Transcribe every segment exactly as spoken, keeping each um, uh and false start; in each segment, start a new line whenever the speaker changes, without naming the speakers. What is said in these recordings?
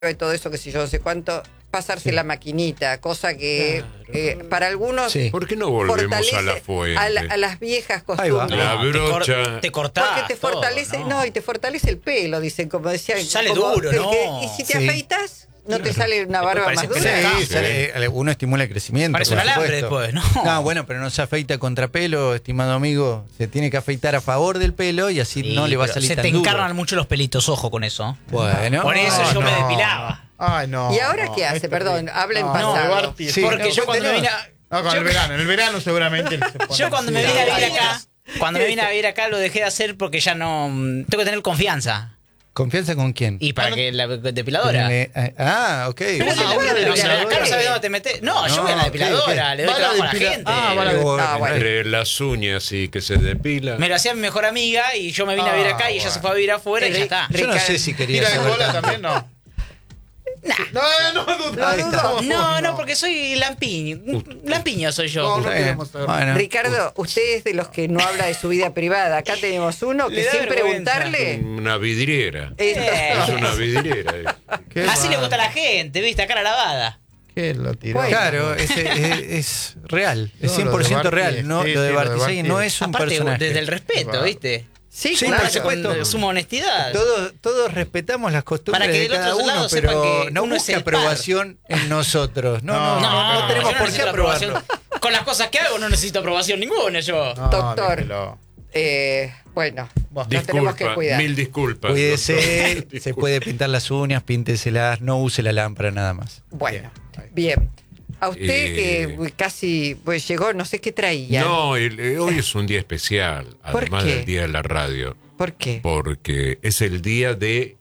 y todo eso, que si yo no sé cuánto, pasarse
Sí.
la maquinita, cosa que
Claro.
eh, para algunos
Sí.
¿Por qué no volvemos
fortalece
a la fuente?
a, la- a las viejas
Ahí va.
costumbres.
La
No, te cor-
brocha.
Te cortás.
Porque te fortalece,
todo,
no. y te fortalece el pelo, dicen, como decía.
Sale
como
duro,
el
¿no?
que- y si te
Sí.
afeitas, no te
Claro.
sale una
Después
barba
parece
más
que
dura.
se
Sí,
Sí.
sale- eh, uno estimula el crecimiento.
Parece
por
un alambre
supuesto.
después, ¿no?
No, bueno, pero no se afeita contra pelo, estimado amigo. Se tiene que afeitar a favor del pelo y así
Sí,
no le va a
pero
salir
se
tan
te
duro.
encarnan mucho los pelitos, ojo con eso.
Bueno.
Por eso
No,
yo me
no.
depilaba.
Ay, no.
¿Y ahora
no,
qué hace?
es
Perdón,
terrible.
habla en
No,
pasado.
de Barty,
Sí,
Porque
no,
yo cuando me vine a,
No, con
yo-
el verano. En el verano seguramente. se pone-
yo cuando me
Sí.
vine a vivir
Ay,
acá, cuando me vine a vivir acá lo dejé de hacer porque ya no mm, tengo que tener confianza.
¿Confianza con quién?
Y para
Ah, no-
que la depiladora.
Eh, eh, ah, ok.
Pero
Vos
si
a
la-
una
no,
depiladora.
acá no sabes dónde te metes. No, yo
No,
voy a la
ok,
depiladora,
ok.
le doy
Va la
trabajo a la
depila-
gente.
Ah, va la-
Bueno,
Ah, bueno.
Entre las uñas y que se depila.
Me lo hacía mi mejor amiga y yo me vine a vivir acá y ella
Ah,
se fue a vivir afuera y ya está.
Yo no sé si quería
Tira de
saber
cola
tanto.
también, no.
Nah.
No, no, no,
Ahí está.
no,
No, no, porque soy lampiño. Lampiño soy yo.
No, no
Eh,
queremos saber.
bueno.
Ricardo, usted es de los que no habla de su vida privada. Acá tenemos uno que
Le da
sin
vergüenza.
preguntarle.
Una vidriera.
eh,
Eh.
Es una vidriera. eh.
Qué
Así le
mal.
gusta a la gente, ¿viste? A cara lavada.
¿Qué lo tiró?
Bueno.
Claro, es, es, es real, es
No,
cien por
lo de
ciento
Barty,
real. No,
sí,
lo de
sí, lo de
Bartisei
Barty.
no es un
Aparte,
personaje.
desde el respeto, ¿viste?
sí,
Sí,
claro.
por supuesto.
Con suma honestidad.
Todos, todos respetamos las costumbres
Para que
de
del
cada
otro
uno,
lado sepan
pero
que
no
uno es
busca
el par.
aprobación en nosotros. No, no,
No,
no, no tenemos
yo
por qué
necesito
aprobarlo.
aprobación. Con las cosas que hago no necesito aprobación ninguna yo.
No,
Doctor.
déjelo.
Eh, bueno,
Vos,
nos tenemos que
Disculpa,
cuidar.
mil disculpas.
Cuídese,
doctor.
se
Disculpa.
puede pintar las uñas, pínteselas, no use la lámpara nada más.
Bueno,
Bien.
bien. A usted
Eh.
que uy, casi pues, llegó, no sé qué traía.
No, el- eh, hoy es un día especial,
¿Por
además
qué?
del día de la radio,
¿Por qué?
porque es el día de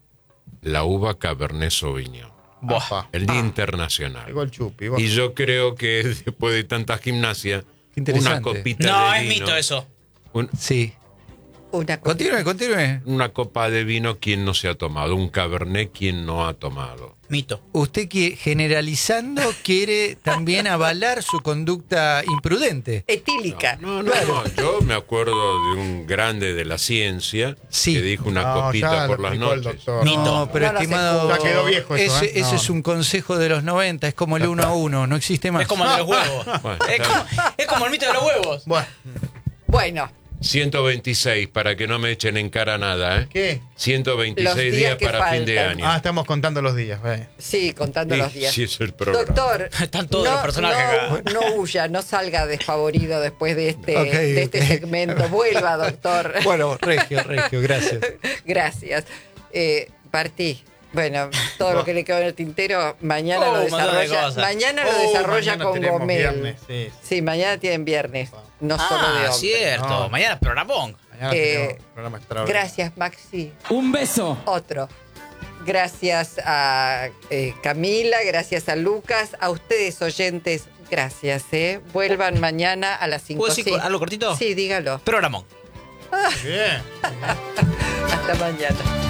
la uva Cabernet Sauvignon,
Buah.
el Día Internacional.
Llegó el chupi. vos.
Y yo creo que después de tanta gimnasia,
Qué interesante.
una copita
No,
de
es
vino,
mito eso.
un-
Sí.
Una cosa.
Continúe, continúe.
una copa de vino, quien no se ha tomado, un Cabernet, quien no ha tomado.
Mito.
Usted que generalizando quiere también avalar su conducta imprudente.
Etílica.
No, no, no, yo me acuerdo de un grande de la ciencia
Sí.
que dijo una
No,
copita
ya
por
lo
las
explicó el
noches.
doctor.
Mito.
No, pero
No, no se
estimado.
escucha.
Ya quedó viejo eso,
ese,
¿eh?
ese
No.
es un consejo de los noventa, es como el uno a uno, no existe más.
Es como el de los huevos.
Bueno,
es, como, es como el mito de los huevos.
Bueno,
Bueno,
ciento veintiséis, para que no me echen en cara nada, ¿eh?
¿qué?
ciento veintiséis
Los días
días
que
para fin de
faltan.
año.
Ah, estamos contando los días. eh.
sí, contando
Sí,
los días.
sí, es el programa.
Doctor,
Están todos
no,
los personajes
no,
acá.
no huya, no salga desfavorido después de este,
Ok,
de este
ok.
segmento. Vuelva, doctor.
Bueno, Regio, Regio, gracias.
Gracias. Eh, partí. Bueno, todo lo que le quedó en el tintero, mañana
Oh,
lo
un montón de
desarrolla.
cosas.
Mañana lo
Oh,
desarrolla
mañana
con
tenemos
Gomel.
viernes, sí.
Sí, mañana tienen viernes, no solo de
Ah,
hombre.
cierto.
No.
Mañana programón.
Mañana
Eh,
tenemos programa extraordinario.
Gracias, Maxi.
Un beso.
Otro. Gracias a eh, Camila, gracias a Lucas, a ustedes oyentes, gracias. ¿eh? Vuelvan mañana a las cinco.
¿Puedo decir algo cortito?
Sí, dígalo.
Programón.
Bien.
Hasta mañana.